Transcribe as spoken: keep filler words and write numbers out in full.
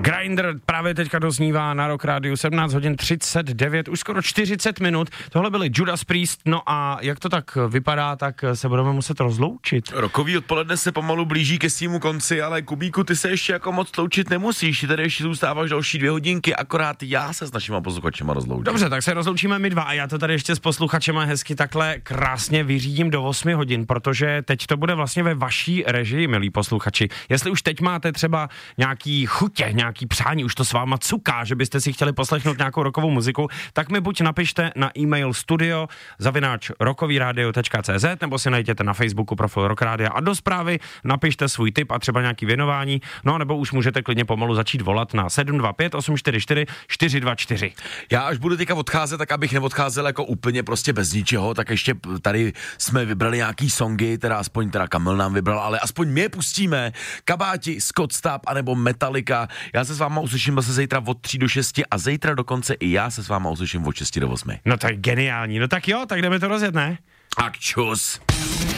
Grindr právě teďka doznívá na Rock Rádiu sedmnáct hodin třicet devět, už skoro čtyřicet minut. Tohle byli Judas Priest, no a jak to tak vypadá, tak se budeme muset rozloučit. Rokový odpoledne se pomalu blíží ke svému konci, ale Kubíku, ty se ještě jako moc loučit nemusíš, ty tady ještě zůstáváš další dvě hodinky, akorát já se s našima posluchačema rozloučím. Dobře, tak se rozloučíme my dva a já to tady ještě s posluchačema hezky takhle krásně vyřídím do osmi hodin, protože teď to bude vlastně ve vaší režii, milí posluchači. Jestli už teď máte třeba nějaký chutě, nějaký přání, už to s váma cuká, že byste si chtěli poslechnout nějakou rockovou muziku, tak mi buď napište na e-mail studio zavináč rockovyradio tečka cé zet nebo si najděte na Facebooku profil Rock Rádia a do zprávy napište svůj tip a třeba nějaký věnování, no nebo už můžete klidně pomalu začít volat na sedm dva pět osm čtyři čtyři čtyři dva čtyři. Já až budu teďka odcházet, tak abych neodcházel jako úplně prostě bez ničeho, tak ještě tady jsme vybrali nějaký songy, teda aspoň teda Kamil nám vybral, ale aspoň my je pustíme. Kabáti, Scott Stapp anebo Metallica. Já se s váma uslyším zase zítra od tří do šesti a zítra dokonce i já se s váma uslyším od šesti do osmi. No to je geniální, no tak jo, tak jdeme to rozjet, ne? Tak čus.